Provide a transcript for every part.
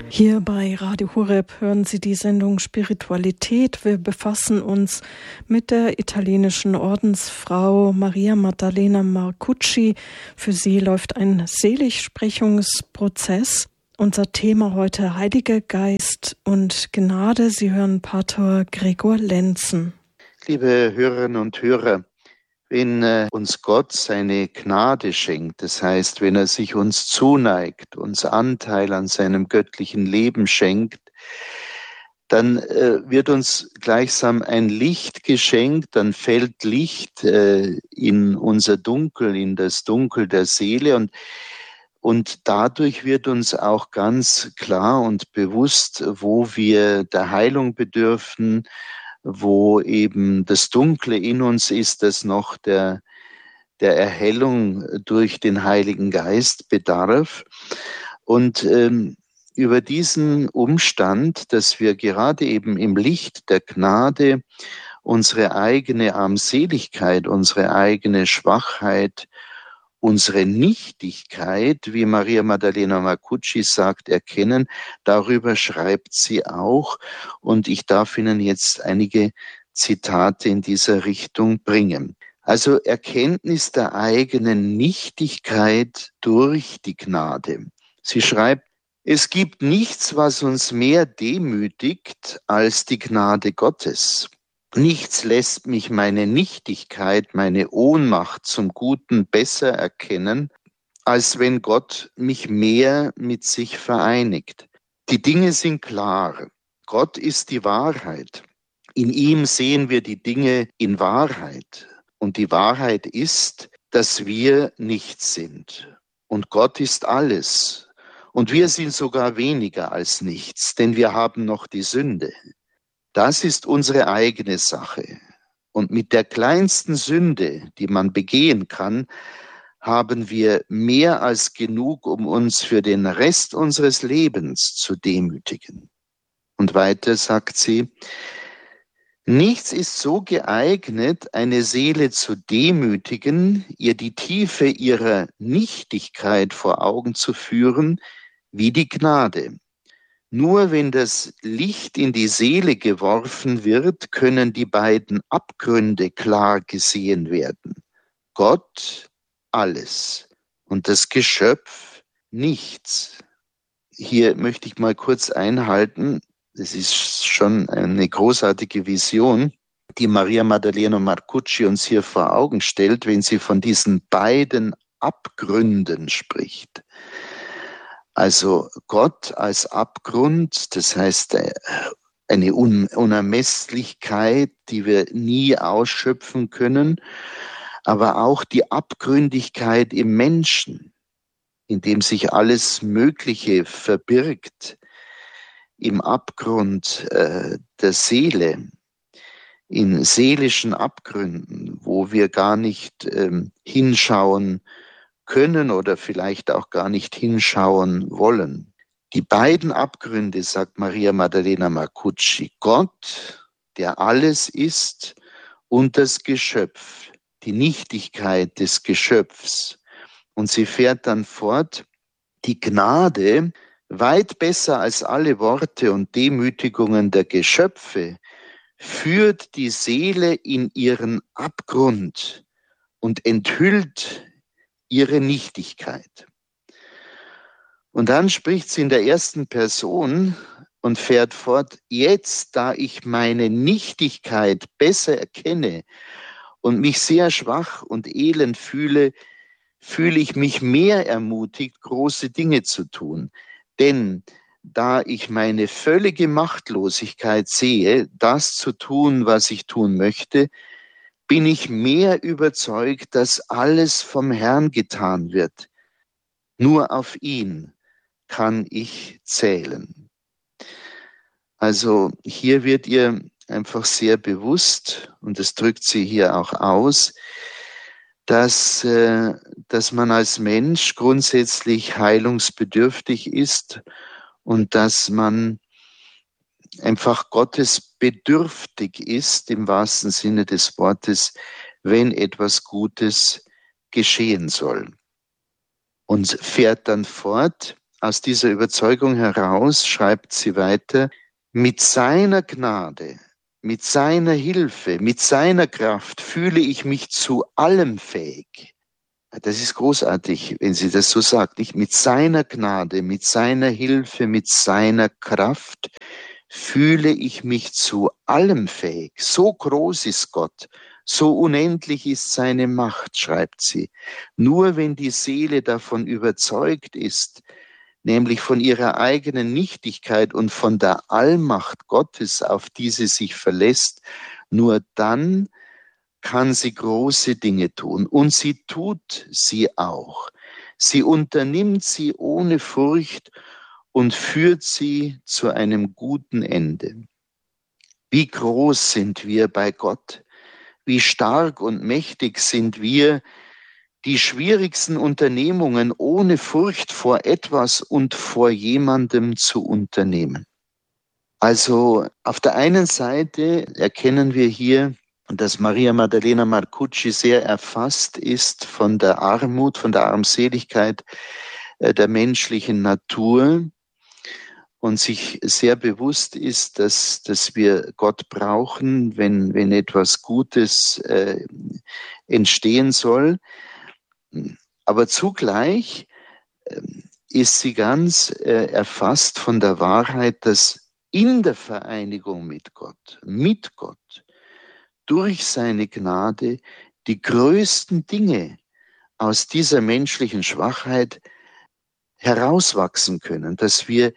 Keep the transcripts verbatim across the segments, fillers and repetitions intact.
Hier bei Radio Horeb hören Sie die Sendung Spiritualität. Wir befassen uns mit der italienischen Ordensfrau Maria Maddalena Marcucci. Für sie läuft ein Seligsprechungsprozess. Unser Thema heute Heiliger Geist und Gnade. Sie hören Pater Gregor Lenzen. Liebe Hörerinnen und Hörer, wenn äh, uns Gott seine Gnade schenkt, das heißt, wenn er sich uns zuneigt, uns Anteil an seinem göttlichen Leben schenkt, dann äh, wird uns gleichsam ein Licht geschenkt, dann fällt Licht äh, in unser Dunkel, in das Dunkel der Seele und Und dadurch wird uns auch ganz klar und bewusst, wo wir der Heilung bedürfen, wo eben das Dunkle in uns ist, das noch der, der Erhellung durch den Heiligen Geist bedarf. Und ähm, über diesen Umstand, dass wir gerade eben im Licht der Gnade unsere eigene Armseligkeit, unsere eigene Schwachheit, unsere Nichtigkeit, wie Maria Maddalena Marcucci sagt, erkennen. Darüber schreibt sie auch. Und ich darf Ihnen jetzt einige Zitate in dieser Richtung bringen. Also Erkenntnis der eigenen Nichtigkeit durch die Gnade. Sie schreibt, es gibt nichts, was uns mehr demütigt als die Gnade Gottes. Nichts lässt mich meine Nichtigkeit, meine Ohnmacht zum Guten besser erkennen, als wenn Gott mich mehr mit sich vereinigt. Die Dinge sind klar. Gott ist die Wahrheit. In ihm sehen wir die Dinge in Wahrheit. Und die Wahrheit ist, dass wir nichts sind. Und Gott ist alles. Und wir sind sogar weniger als nichts, denn wir haben noch die Sünde. Das ist unsere eigene Sache. Und mit der kleinsten Sünde, die man begehen kann, haben wir mehr als genug, um uns für den Rest unseres Lebens zu demütigen. Und weiter sagt sie, nichts ist so geeignet, eine Seele zu demütigen, ihr die Tiefe ihrer Nichtigkeit vor Augen zu führen, wie die Gnade. Nur wenn das Licht in die Seele geworfen wird, können die beiden Abgründe klar gesehen werden. Gott, alles, und das Geschöpf, nichts. Hier möchte ich mal kurz einhalten, das ist schon eine großartige Vision, die Maria Maddalena Marcucci uns hier vor Augen stellt, wenn sie von diesen beiden Abgründen spricht. Also Gott als Abgrund, das heißt eine Unermesslichkeit, die wir nie ausschöpfen können, aber auch die Abgründigkeit im Menschen, in dem sich alles Mögliche verbirgt, im Abgrund äh, der Seele, in seelischen Abgründen, wo wir gar nicht ähm, hinschauen können oder vielleicht auch gar nicht hinschauen wollen. Die beiden Abgründe, sagt Maria Maddalena Marcucci, Gott, der alles ist, und das Geschöpf, die Nichtigkeit des Geschöpfs. Und sie fährt dann fort, die Gnade, weit besser als alle Worte und Demütigungen der Geschöpfe, führt die Seele in ihren Abgrund und enthüllt ihre Nichtigkeit. Und dann spricht sie in der ersten Person und fährt fort, jetzt, da ich meine Nichtigkeit besser erkenne und mich sehr schwach und elend fühle, fühle ich mich mehr ermutigt, große Dinge zu tun. Denn da ich meine völlige Machtlosigkeit sehe, das zu tun, was ich tun möchte, bin ich mehr überzeugt, dass alles vom Herrn getan wird. Nur auf ihn kann ich zählen. Also hier wird ihr einfach sehr bewusst, und das drückt sie hier auch aus, dass, äh, dass man als Mensch grundsätzlich heilungsbedürftig ist und dass man einfach Gottes bedürftig ist, im wahrsten Sinne des Wortes, wenn etwas Gutes geschehen soll. Und fährt dann fort, aus dieser Überzeugung heraus, schreibt sie weiter, mit seiner Gnade, mit seiner Hilfe, mit seiner Kraft fühle ich mich zu allem fähig. Das ist großartig, wenn sie das so sagt. Nicht? Mit seiner Gnade, mit seiner Hilfe, mit seiner Kraft fühle ich mich zu allem fähig. So groß ist Gott, so unendlich ist seine Macht, schreibt sie. Nur wenn die Seele davon überzeugt ist, nämlich von ihrer eigenen Nichtigkeit und von der Allmacht Gottes, auf die sie sich verlässt, nur dann kann sie große Dinge tun. Und sie tut sie auch. Sie unternimmt sie ohne Furcht und führt sie zu einem guten Ende. Wie groß sind wir bei Gott? Wie stark und mächtig sind wir, die schwierigsten Unternehmungen ohne Furcht vor etwas und vor jemandem zu unternehmen. Also auf der einen Seite erkennen wir hier, dass Maria Maddalena Marcucci sehr erfasst ist von der Armut, von der Armseligkeit der menschlichen Natur und sich sehr bewusst ist, dass, dass wir Gott brauchen, wenn, wenn etwas Gutes äh, entstehen soll. Aber zugleich äh, ist sie ganz äh, erfasst von der Wahrheit, dass in der Vereinigung mit Gott, mit Gott, durch seine Gnade die größten Dinge aus dieser menschlichen Schwachheit herauswachsen können, dass wir,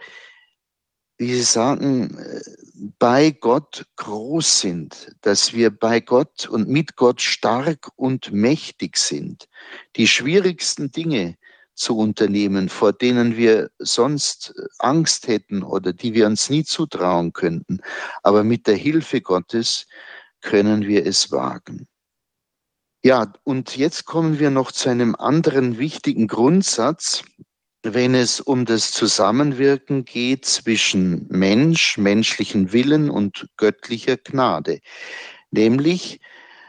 wie Sie sagen, bei Gott groß sind, dass wir bei Gott und mit Gott stark und mächtig sind, die schwierigsten Dinge zu unternehmen, vor denen wir sonst Angst hätten oder die wir uns nie zutrauen könnten. Aber mit der Hilfe Gottes können wir es wagen. Ja, und jetzt kommen wir noch zu einem anderen wichtigen Grundsatz, wenn es um das Zusammenwirken geht zwischen Mensch, menschlichen Willen und göttlicher Gnade. Nämlich,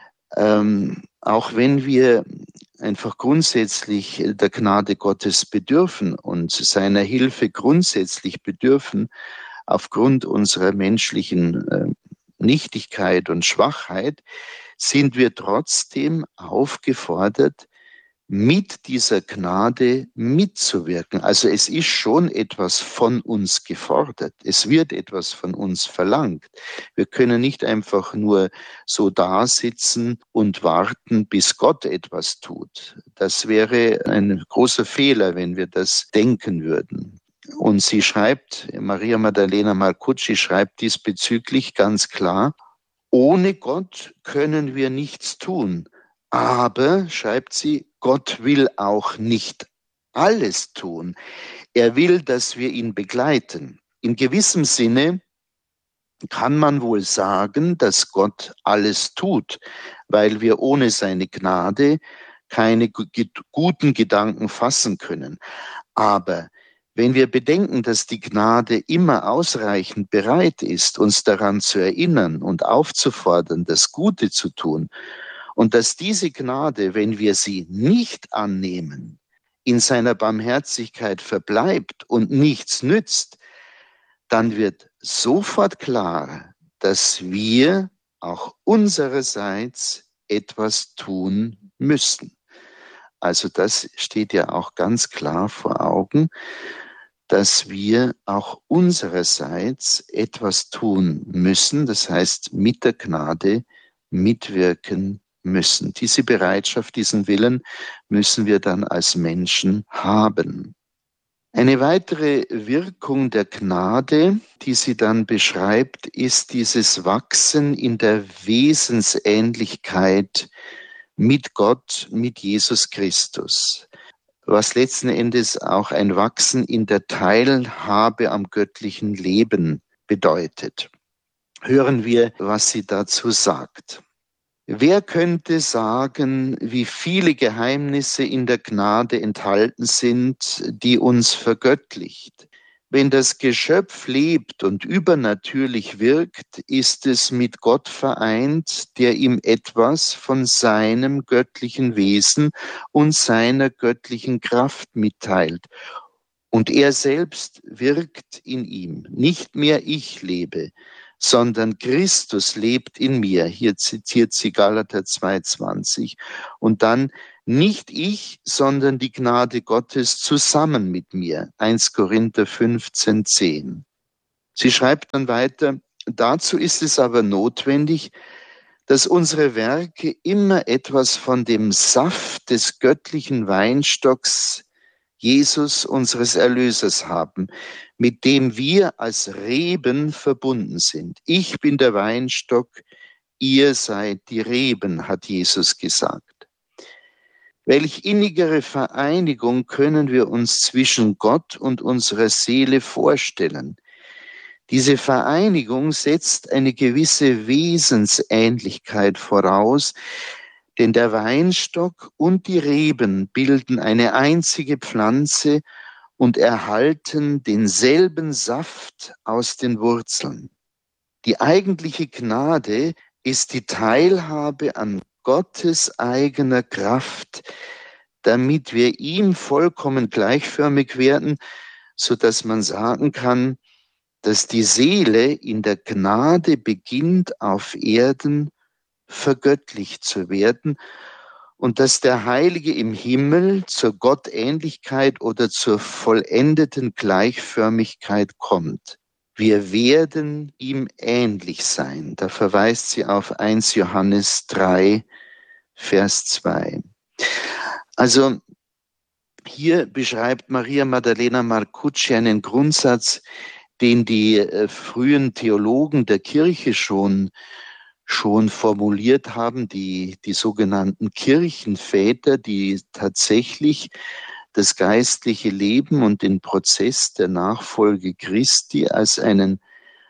ähm, auch wenn wir einfach grundsätzlich der Gnade Gottes bedürfen und seiner Hilfe grundsätzlich bedürfen, aufgrund unserer menschlichen äh, Nichtigkeit und Schwachheit, sind wir trotzdem aufgefordert, mit dieser Gnade mitzuwirken. Also es ist schon etwas von uns gefordert. Es wird etwas von uns verlangt. Wir können nicht einfach nur so dasitzen und warten, bis Gott etwas tut. Das wäre ein großer Fehler, wenn wir das denken würden. Und sie schreibt, Maria Maddalena Marcucci schreibt diesbezüglich ganz klar, ohne Gott können wir nichts tun. Aber, schreibt sie, Gott will auch nicht alles tun. Er will, dass wir ihn begleiten. In gewissem Sinne kann man wohl sagen, dass Gott alles tut, weil wir ohne seine Gnade keine guten Gedanken fassen können. Aber wenn wir bedenken, dass die Gnade immer ausreichend bereit ist, uns daran zu erinnern und aufzufordern, das Gute zu tun, und dass diese Gnade, wenn wir sie nicht annehmen, in seiner Barmherzigkeit verbleibt und nichts nützt, dann wird sofort klar, dass wir auch unsererseits etwas tun müssen. Also das steht ja auch ganz klar vor Augen, dass wir auch unsererseits etwas tun müssen, das heißt mit der Gnade mitwirken müssen. Diese Bereitschaft, diesen Willen müssen wir dann als Menschen haben. Eine weitere Wirkung der Gnade, die sie dann beschreibt, ist dieses Wachsen in der Wesensähnlichkeit mit Gott, mit Jesus Christus, was letzten Endes auch ein Wachsen in der Teilhabe am göttlichen Leben bedeutet. Hören wir, was sie dazu sagt. Wer könnte sagen, wie viele Geheimnisse in der Gnade enthalten sind, die uns vergöttlicht? Wenn das Geschöpf lebt und übernatürlich wirkt, ist es mit Gott vereint, der ihm etwas von seinem göttlichen Wesen und seiner göttlichen Kraft mitteilt. Und er selbst wirkt in ihm. Nicht mehr ich lebe, sondern Christus lebt in mir. Hier zitiert sie Galater zwei zwanzig. Und dann nicht ich, sondern die Gnade Gottes zusammen mit mir. erster Korinther fünfzehn zehn. Sie schreibt dann weiter, dazu ist es aber notwendig, dass unsere Werke immer etwas von dem Saft des göttlichen Weinstocks Jesus, unseres Erlösers, haben, mit dem wir als Reben verbunden sind. Ich bin der Weinstock, ihr seid die Reben, hat Jesus gesagt. Welch innigere Vereinigung können wir uns zwischen Gott und unserer Seele vorstellen? Diese Vereinigung setzt eine gewisse Wesensähnlichkeit voraus, denn der Weinstock und die Reben bilden eine einzige Pflanze und erhalten denselben Saft aus den Wurzeln. Die eigentliche Gnade ist die Teilhabe an Gottes eigener Kraft, damit wir ihm vollkommen gleichförmig werden, so dass man sagen kann, dass die Seele in der Gnade beginnt, auf Erden vergöttlicht zu werden und dass der Heilige im Himmel zur Gottähnlichkeit oder zur vollendeten Gleichförmigkeit kommt. Wir werden ihm ähnlich sein. Da verweist sie auf erster Johannes drei, Vers zwei. Also hier beschreibt Maria Maddalena Marcucci einen Grundsatz, den die äh, frühen Theologen der Kirche schon, schon formuliert haben, die, die sogenannten Kirchenväter, die tatsächlich das geistliche Leben und den Prozess der Nachfolge Christi als einen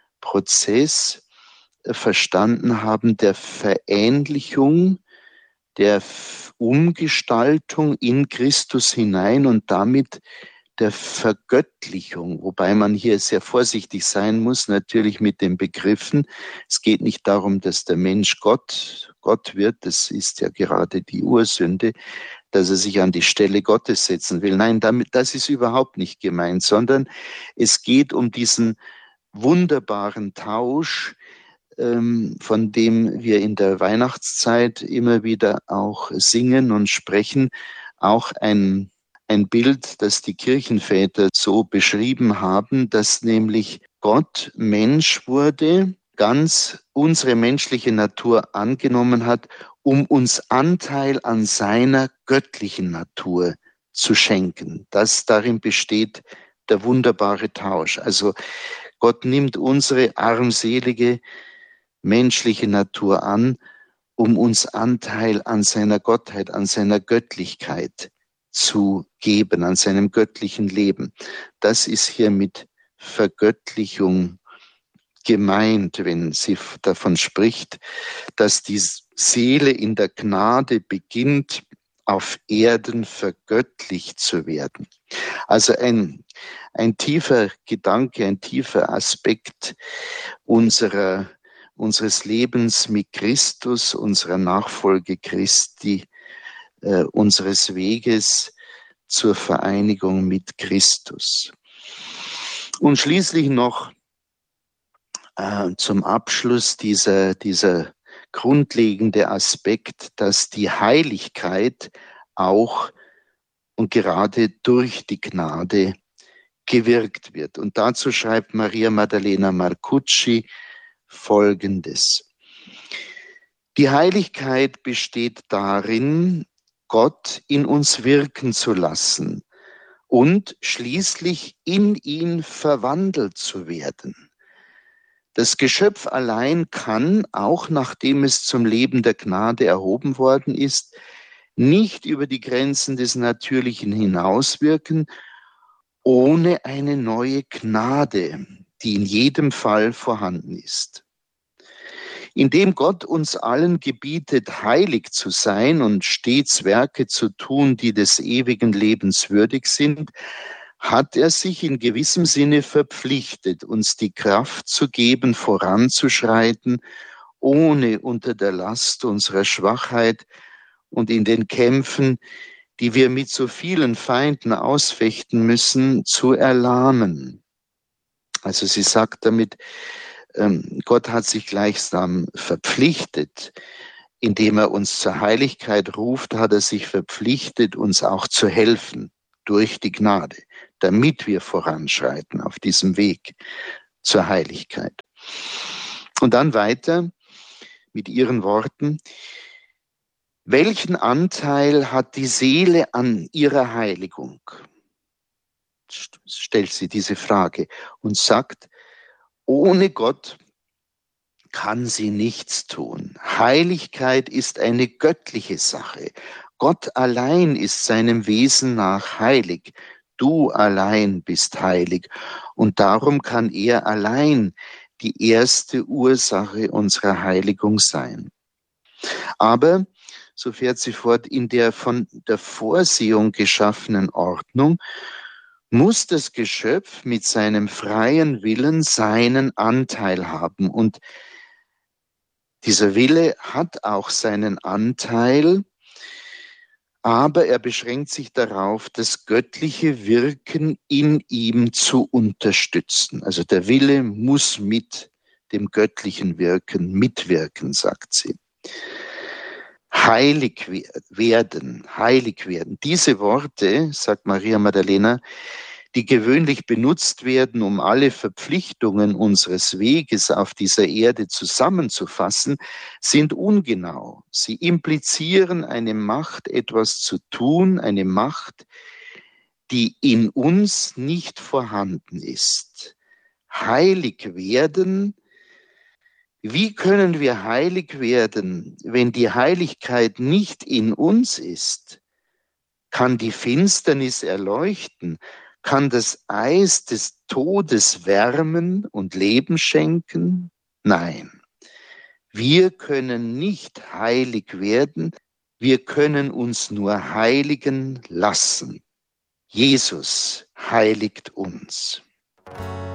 Prozess äh, verstanden haben, der Verähnlichung, der Umgestaltung in Christus hinein und damit der Vergöttlichung, wobei man hier sehr vorsichtig sein muss, natürlich mit den Begriffen. Es geht nicht darum, dass der Mensch Gott, Gott wird, das ist ja gerade die Ursünde, dass er sich an die Stelle Gottes setzen will. Nein, damit, das ist überhaupt nicht gemeint, sondern es geht um diesen wunderbaren Tausch, ähm, von dem wir in der Weihnachtszeit immer wieder auch singen und sprechen, auch ein Ein Bild, das die Kirchenväter so beschrieben haben, dass nämlich Gott Mensch wurde, ganz unsere menschliche Natur angenommen hat, um uns Anteil an seiner göttlichen Natur zu schenken. Das darin besteht der wunderbare Tausch. Also Gott nimmt unsere armselige menschliche Natur an, um uns Anteil an seiner Gottheit, an seiner Göttlichkeit zu geben, an seinem göttlichen Leben. Das ist hier mit Vergöttlichung gemeint, wenn sie davon spricht, dass die Seele in der Gnade beginnt, auf Erden vergöttlicht zu werden. Also ein, ein tiefer Gedanke, ein tiefer Aspekt unserer, unseres Lebens mit Christus, unserer Nachfolge Christi, Äh, unseres Weges zur Vereinigung mit Christus. Und schließlich noch äh, zum Abschluss dieser, dieser grundlegende Aspekt, dass die Heiligkeit auch und gerade durch die Gnade gewirkt wird. Und dazu schreibt Maria Maddalena Marcucci Folgendes. Die Heiligkeit besteht darin, Gott in uns wirken zu lassen und schließlich in ihn verwandelt zu werden. Das Geschöpf allein kann, auch nachdem es zum Leben der Gnade erhoben worden ist, nicht über die Grenzen des Natürlichen hinauswirken, ohne eine neue Gnade, die in jedem Fall vorhanden ist. Indem Gott uns allen gebietet, heilig zu sein und stets Werke zu tun, die des ewigen Lebens würdig sind, hat er sich in gewissem Sinne verpflichtet, uns die Kraft zu geben, voranzuschreiten, ohne unter der Last unserer Schwachheit und in den Kämpfen, die wir mit so vielen Feinden ausfechten müssen, zu erlahmen. Also sie sagt damit, ähm, Gott hat sich gleichsam verpflichtet, indem er uns zur Heiligkeit ruft, hat er sich verpflichtet, uns auch zu helfen durch die Gnade, damit wir voranschreiten auf diesem Weg zur Heiligkeit. Und dann weiter mit ihren Worten: Welchen Anteil hat die Seele an ihrer Heiligung? Stellt sie diese Frage und sagt, ohne Gott kann sie nichts tun. Heiligkeit ist eine göttliche Sache. Gott allein ist seinem Wesen nach heilig. Du allein bist heilig. Und darum kann er allein die erste Ursache unserer Heiligung sein. Aber, so fährt sie fort, in der von der Vorsehung geschaffenen Ordnung muss das Geschöpf mit seinem freien Willen seinen Anteil haben. Und dieser Wille hat auch seinen Anteil, aber er beschränkt sich darauf, das göttliche Wirken in ihm zu unterstützen. Also der Wille muss mit dem göttlichen Wirken mitwirken, sagt sie. Heilig werden, heilig werden. Diese Worte, sagt Maria Magdalena, die gewöhnlich benutzt werden, um alle Verpflichtungen unseres Weges auf dieser Erde zusammenzufassen, sind ungenau. Sie implizieren eine Macht, etwas zu tun, eine Macht, die in uns nicht vorhanden ist. Heilig werden. Wie können wir heilig werden, wenn die Heiligkeit nicht in uns ist? Kann die Finsternis erleuchten? Kann das Eis des Todes wärmen und Leben schenken? Nein. Wir können nicht heilig werden, wir können uns nur heiligen lassen. Jesus heiligt uns.